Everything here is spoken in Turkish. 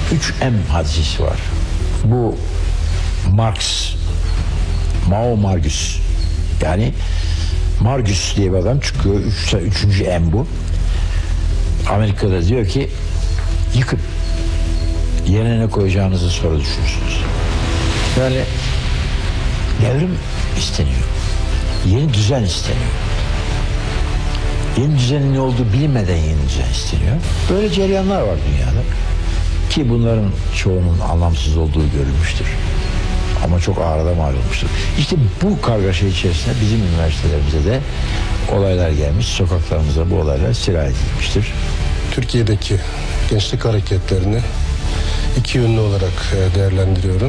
3M hadisesi var. Bu Mao Margus. Yani Margus diye bir adam çıkıyor. Üçüncü M bu. Amerika'da diyor ki yıkın. Yerine ne koyacağınızı sonra düşünürsünüz. Yani devrim isteniyor. Yeni düzen isteniyor. Yeni düzenin ne olduğu bilinmeden yeni düzen isteniyor. Böyle cereyanlar var dünyada. Ki bunların çoğunun anlamsız olduğu görülmüştür. Ama çok ağırda mal olmuştur. İşte bu kargaşa içerisinde bizim üniversitelerimize de olaylar gelmiş. Sokaklarımıza bu olaylar sirayet edilmiştir. Türkiye'deki gençlik hareketlerini iki yönlü olarak değerlendiriyorum.